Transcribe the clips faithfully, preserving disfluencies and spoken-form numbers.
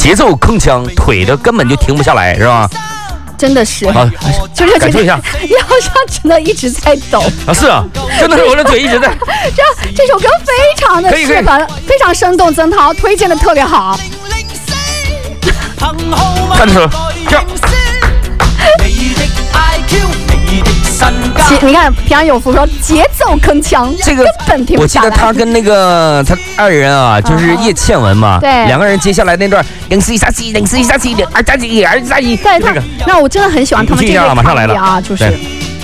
节奏铿锵，腿的根本就停不下来，是吧？ 真的是，啊、就是感受一下， 腰上真的一直在抖啊！是啊，真的是我的腿一直在。 这这首歌非常的适合，非常生动，曾涛推荐的特别好。 看出这样。 你看平安有福说节奏铿锵， 这个根本停不下来。 我记得他跟那个他二人啊，就是叶倩文嘛， 对， 两个人接下来那段零四一三七零四一三七零二加几二加一， 对，那个那我真的很喜欢他们这个马上来了啊，就是。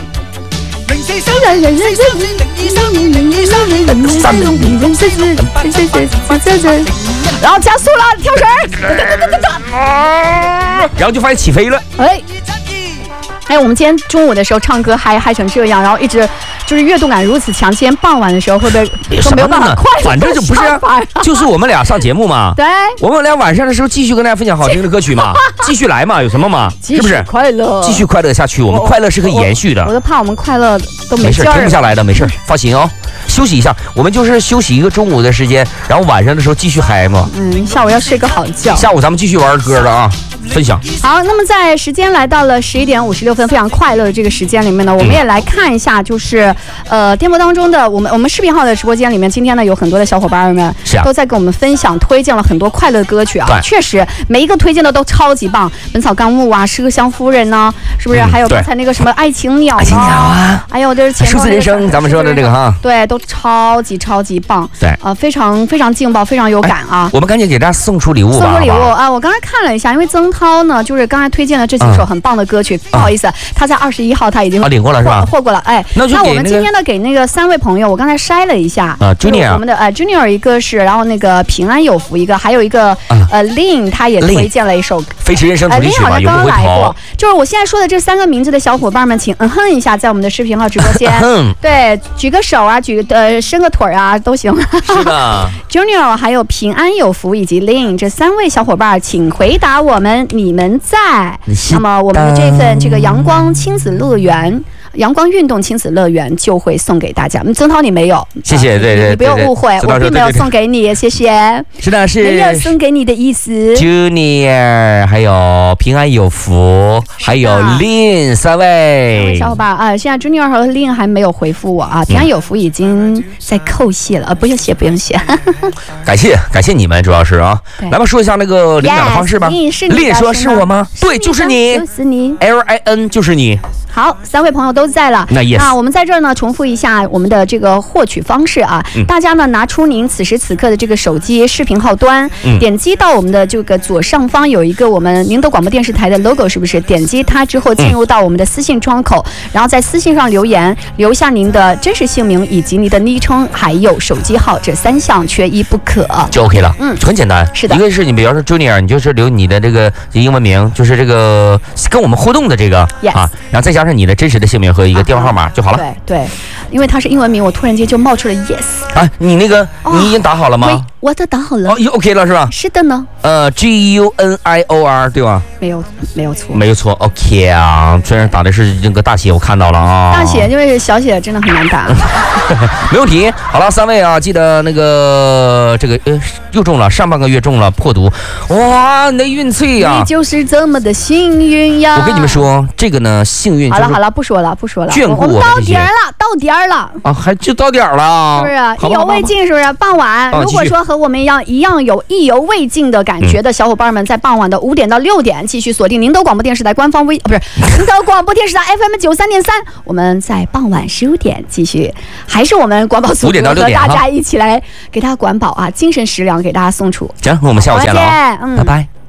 然后加速了，跳绳， 然后就发现起飞了。 哎。哎，我们今天中午的时候唱歌嗨嗨成这样，然后一直就是悦动感如此强。今天傍晚的时候会不会都没有办法快？ 反正就不是、啊，就是我们俩上节目嘛。 对， 我们俩晚上的时候继续跟大家分享好听的歌曲嘛，继续来嘛，有什么嘛？是不是？ 快乐， 继续快乐下去。我们快乐是可以延续的。 我, 我都怕我们快乐都没事，停不下来的，没事，放心哦。休息一下，我们就是休息一个中午的时间，然后晚上的时候继续嗨嘛。 嗯，下午要睡个好觉。 下午咱们继续玩歌了啊。分享好，那么在时间来到了十一点五十六分，非常快乐的这个时间里面呢，我们也来看一下，就是呃，电波当中的我们我们视频号的直播间里面，今天呢有很多的小伙伴们都在跟我们分享，推荐了很多快乐歌曲啊。确实，每一个推荐的都超级棒，《本草纲目》啊，《麝香夫人》呢，是不是？还有刚才那个什么《爱情鸟》呢？ 啊， 还有就是前数字人生，咱们说的这个哈， 对，都超级超级棒。 对啊、 呃，非常非常劲爆，非常有感啊。 我们赶紧给大家送出礼物吧。 送出礼物啊！我刚才看了一下，因为曾涛呢，就是刚才推荐的这几首很棒的歌曲，不好意思，他在二十一号他已经领过了是吧？ 获过了，哎， 那那我们今天呢给那个三位朋友，我刚才筛了一下啊 ，Junior， 我们的呃 Junior 一个是，然后那个平安有福一个，还有一个呃 Lin 他也推荐了一首《 飞驰人生》主题曲嘛， 永不回头。就是我现在说的这三个名字的小伙伴们，请嗯哼一下，在我们的视频号直播间，对，举个手啊，举呃伸个腿啊都行。 是的 ，Junior 还有平安有福以及 Lin 这三位小伙伴，请回答我们你们在。那么我们的这份这个阳光亲子乐园。阳光运动亲子乐园就会送给大家。曾涛你没有， 谢谢，对对， 你不用误会，我并没有送给你，谢谢。 是的，是没有送给你的意思。 Junior， 还有平安有福，还有 Lin 三位小伙伴啊，现在 Junior 和 Lin 还没有回复我啊，平安有福已经在扣谢了啊，不用谢，不用谢。 感谢感谢你们，主要是啊，来吧，说一下那个领奖的方式吧。Lin 说是我吗？对，就是你， 就是你 ，L I N 就是你。 好，三位朋友都在了。 那 yes， 那我们在这儿呢，重复一下我们的这个获取方式啊。嗯、大家呢拿出您此时此刻的这个手机视频号端，嗯、点击到我们的这个左上方有一个我们宁德广播电视台的 logo， 是不是？点击它之后进入到我们的私信窗口，嗯、然后在私信上留言，留下您的真实姓名以及您的昵称，还有手机号，这三项缺一不可， 就 OK 了。嗯，很简单。 是的， 一个是你比方说 Junior， 你就是留你的这个英文名，就是这个跟我们互动的这个、 yes. 啊，然后再加上你的真实的姓名和一个电话号码就好了。 对对，因为它是英文名，我突然间就冒出了 yes。 啊，你那个、哦、你已经打好了吗？ 我都打好了。 哦 ，OK 了是吧？ 是的呢。 呃 ，G U N I O R 对吧？ 没有，没有错。 没有错 ，OK 啊。虽然打的是那个大写，我看到了啊。 大写，因为小写真的很难打。 没问题。好了，三位啊，记得那个这个呃又中了，上半个月中了破毒，哇，你的运气呀！ 你就是这么的幸运呀！ 我跟你们说，这个呢，幸运。 好了好了，不说了不说了。 眷顾我们到点儿了，到点儿了啊，还就到点儿了， 是不是？意犹未尽，是不是？傍晚，如果说和我们一样一样有意犹未尽的感觉的小伙伴们，在傍晚的五点到六点继续锁定宁德广播电视台官方微，不是宁德广播电视台 F M 九三点三，我们在傍晚十五点继续，还是我们管保组和大家一起来给大家管保啊，精神食粮给大家送出。 行，我们下午见了， 嗯， 拜拜。